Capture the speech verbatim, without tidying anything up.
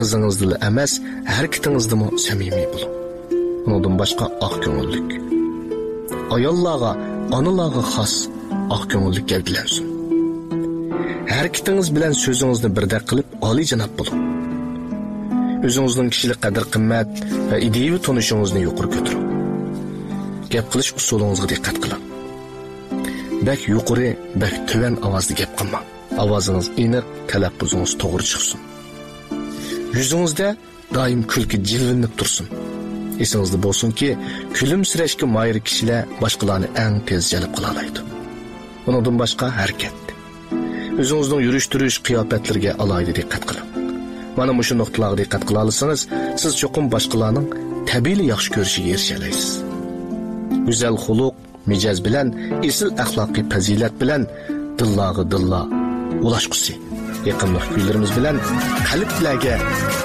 O'zingizda emas, harakatingizda mo samimiy bo'ling. Undan boshqa oq ko'ngillik. Ayollarga, onalarga xos oq ko'ngillik gavdalansin. Harakatingiz bilan so'zingizni birdek qilib, oliyjanob bo'ling. O'zingizning kishilik qadr-qimmat va ideyaviy tonishingizni yuqori ko'taring. Gap qilish usulingizga diqqat qiling. Bak yuqori, bak tuvan ovozda gap qilmang. Ovozingiz aniq, talaffuzingiz to'g'ri chiqsin. Yuzingizda doim kulki jilvinib tursin. Esingizda bo'lsinki, kulimsirashga moyil kishilar boshqalarni eng tez jalb qila oladi. Bundan boshqa harakat. O'zingizning yurish-turish qiyofatlarga alohida diqqat qiling. Mana shu nuqtalarga diqqat qila olsangiz, siz cho'qim boshqalarning tabiiy yaxshi ko'rishiga erisha olasiz. Go'zal xuluq, mijoz bilan, esil axloqiy fazilat bilan dillarga dilla ulashqusi. Yaqinlik kunlarimiz bilan qalblarga